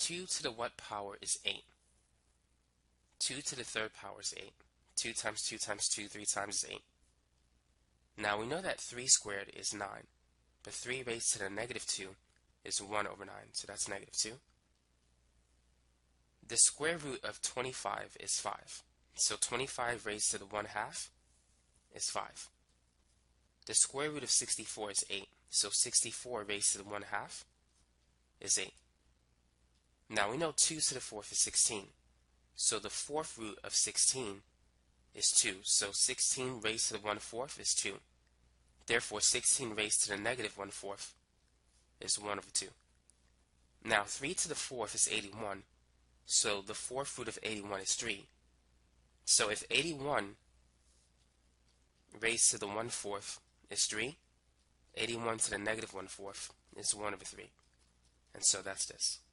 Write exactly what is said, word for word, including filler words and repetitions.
two to the what power is eight? two to the third power is eight. two times two times two, three times is eight. Now we know that three squared is nine, but three raised to the negative two is one over nine, so that's negative two. The square root of twenty-five is five, so twenty-five raised to the one half is five. The square root of sixty-four is eight, so sixty-four raised to the one half is eight. Now we know two to the fourth is sixteen, so the fourth root of sixteen is two, so sixteen raised to the one fourth is two. Therefore, sixteen raised to the negative one fourth is one over two. Now, three to the fourth is eighty-one, so the fourth root of eighty-one is three. So if eighty-one raised to the one fourth is three, eighty-one to the negative one fourth is one over three. And so that's this.